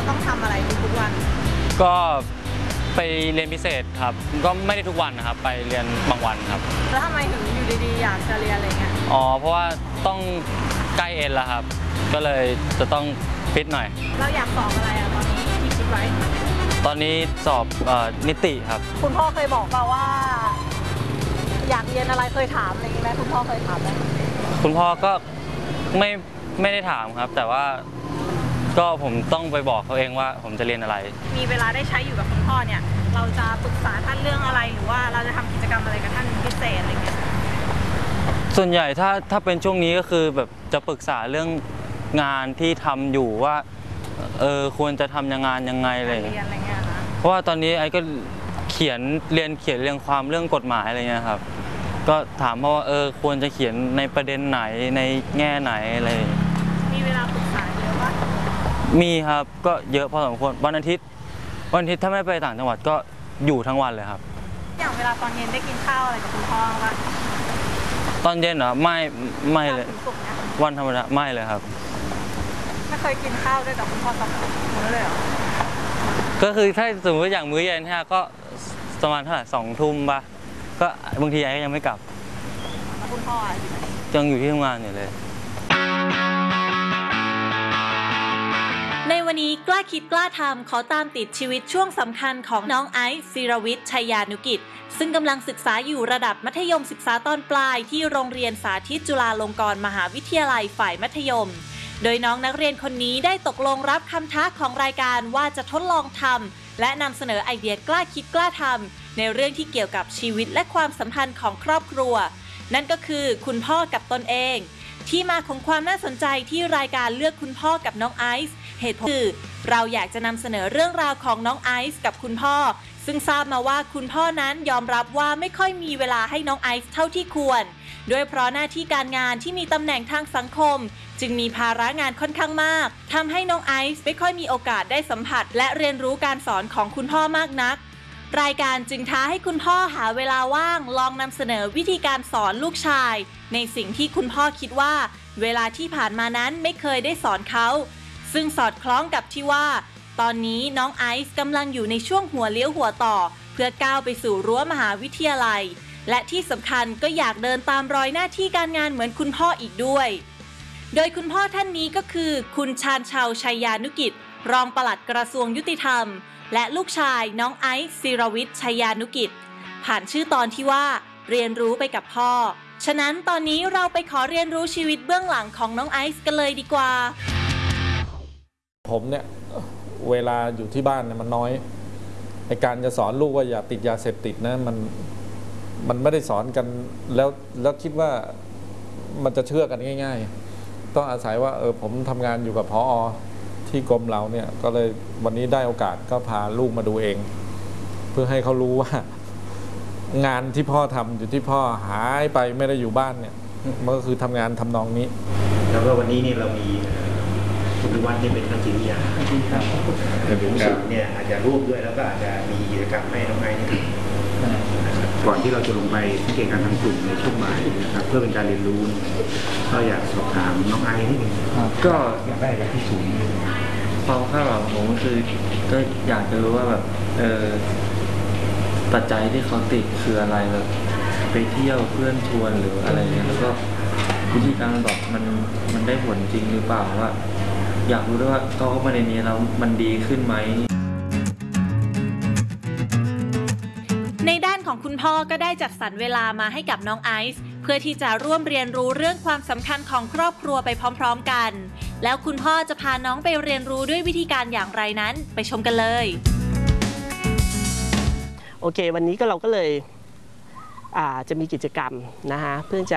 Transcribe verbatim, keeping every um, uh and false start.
ต้องทำอะไรทุกวันก็ไปเรียนพิเศษครับก็ไม่ได้ทุกวันนะครับไปเรียนบางวันครับแล้วทำไมถึงอยู่ดีๆอยากจะเรียนอะไรเงี้ยอ๋อเพราะว่าต้องใกล้เอ็นแล้วครับก็เลยจะต้องฟิตหน่อยเราอยากสอบอะไรอะตอนนี้ที่คิดไว้ตอนนี้สอบนิติครับคุณพ่อเคยบอกเปล่าว่าอยากเรียนอะไรเคยถามอะไรไหมคุณพ่อเคยถามไหมคุณพ่อก็ไม่ไม่ได้ถามครับแต่ว่าก็ผมต้องไปบอกเขาเองว่าผมจะเรียนอะไรมีเวลาได้ใช้อยู่กับคุณพ่อเนี่ยเราจะปรึกษาท่านเรื่องอะไรหรือว่าเราจะทำกิจกรรมอะไรกับท่านพิเศษอะไรเงี้ยส่วนใหญ่ถ้าถ้าเป็นช่วงนี้ก็คือแบบจะปรึกษาเรื่องงานที่ทำอยู่ว่าเออควรจะทำยังงานยังไงอะไรเงี้ยเพราะว่าตอนนี้ไอ้ก็เขียนเรียนเขียนเรียงความเรื่องกฎหมายอะไรเงี้ยครับก็ถามว่าเออควรจะเขียนในประเด็นไหนในแง่ไหนอะไรมีเวลาปรึกษาเยอะปะมีครับก็เยอะพอสมควรวันอาทิตย์วันอาทิตย์ถ้าไม่ไปต่างจังหวัดก็อยู่ทั้งวันเลยครับอย่างเวลาตอนเย็นได้กินข้าวอะไรกับคุณพ่อปะตอนเย็นเหรอไม่ไม่เลยวันธรรมดาไม่เลยครับไม่เคยกินข้าวด้วยกับคุณพ่อสักมื้อเลยเหรอก็คือถ้าสมมติอย่างมื้อเย็นเนี่ยก็ประมาณเท่าไหร่สองทุ่มป่ะก็บางทีไอ้ยังไม่กลับแล้วคุณพ่อยังอยู่ที่ทำงานอยู่เลยในวันนี้กล้าคิดกล้าทำขอตามติดชีวิตช่วงสำคัญของน้องไอซ์ศิรวิทย์ชัยยานุกิจซึ่งกำลังศึกษาอยู่ระดับมัธยมศึกษาตอนปลายที่โรงเรียนสาธิตจุฬาลงกรณ์มหาวิทยาลัยฝ่ายมัธยมโดยน้องนักเรียนคนนี้ได้ตกลงรับคำท้าของรายการว่าจะทดลองทำและนำเสนอไอเดียกล้าคิดกล้าทำในเรื่องที่เกี่ยวกับชีวิตและความสัมพันธ์ของครอบครัวนั่นก็คือคุณพ่อกับตนเองที่มาของความน่าสนใจที่รายการเลือกคุณพ่อกับน้องไอซ์เหตุผลคือเราอยากจะนำเสนอเรื่องราวของน้องไอซ์กับคุณพ่อซึ่งทราบมาว่าคุณพ่อนั้นยอมรับว่าไม่ค่อยมีเวลาให้น้องไอซ์เท่าที่ควรด้วยเพราะหน้าที่การงานที่มีตำแหน่งทางสังคมจึงมีภาระงานค่อนข้างมากทำให้น้องไอซ์ไม่ค่อยมีโอกาสได้สัมผัสและเรียนรู้การสอนของคุณพ่อมากนักรายการจึงท้าให้คุณพ่อหาเวลาว่างลองนำเสนอวิธีการสอนลูกชายในสิ่งที่คุณพ่อคิดว่าเวลาที่ผ่านมานั้นไม่เคยได้สอนเขาซึ่งสอดคล้องกับที่ว่าตอนนี้น้องไอซ์กำลังอยู่ในช่วงหัวเลี้ยวหัวต่อเพื่อก้าวไปสู่รั้วมหาวิทยาลัยและที่สำคัญก็อยากเดินตามรอยหน้าที่การงานเหมือนคุณพ่ออีกด้วยโดยคุณพ่อท่านนี้ก็คือคุณชาญชาวชัยยานุกิจรองปลัดกระทรวงยุติธรรมและลูกชายน้องไอซ์ศิรวิทย์ชัยยานุกิจผ่านชื่อตอนที่ว่าเรียนรู้ไปกับพ่อฉะนั้นตอนนี้เราไปขอเรียนรู้ชีวิตเบื้องหลังของน้องไอซ์กันเลยดีกว่าผมเนี่ยเวลาอยู่ที่บ้านเนี่ยมันน้อยในการจะสอนลูกว่าอย่าติดยาเสพติดนะมันมันไม่ได้สอนกันแล้วแล้วคิดว่ามันจะเชื่อกันง่ายๆต้องอาศัยว่าเออผมทำงานอยู่กับผอ.ที่กรมเราเนี่ยก็เลยวันนี้ได้โอกาสก็พาลูกมาดูเองเพื่อให้เขารู้ว่างานที่พ่อทำอยู่ที่พ่อหายไปไม่ได้อยู่บ้านเนี่ยมันก็คือทำงานทำนองนี้แล้วก็วันนี้นี่เรามีคุณวิวัฒน์นี่เป็นนักจิตวิทยาแต่ผมสูงเนี่ยอาจจะร่วมด้วยแล้วก็อาจจะมีกิจกรรมให้น้องไอซ์นี่ก่อนที่เราจะลงไปสังเกตการทำกลุ่มในช่วงบ่ายนะครับเพื่อเป็นการเรียนรู้ก็อยากสอบถามน้องไอซ์นิดนึงก็อยากได้จากที่สูงความคาดหวังของผมก็คือก็อยากจะรู้ว่าแบบเออปัจจัยที่เขาติดคืออะไรแบบไปเที่ยวเพื่อนชวนหรืออะไรเงี้ยแล้วก็วิธีการบอกมันมันได้ผลจริงหรือเปล่าว่าอยากรู้ด้วยว่าเขาเข้ามาในนี้แล้วมันดีขึ้นไหมในด้านของคุณพ่อก็ได้จัดสรรเวลามาให้กับน้องไอซ์เพื่อที่จะร่วมเรียนรู้เรื่องความสำคัญของครอบครัวไปพร้อมๆกันแล้วคุณพ่อจะพาน้องไปเรียนรู้ด้วยวิธีการอย่างไรนั้นไปชมกันเลยโอเควันนี้ก็เราก็เลยจะมีกิจกรรมนะฮะเพื่อจะ